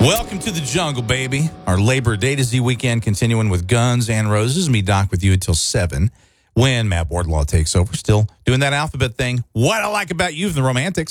Welcome to the jungle, baby. Our Labor Day to Z weekend continuing with Guns and Roses. Me, Doc, with you until 7 when Matt Wardlaw takes over. Still doing that alphabet thing. What I like about you from the Romantics.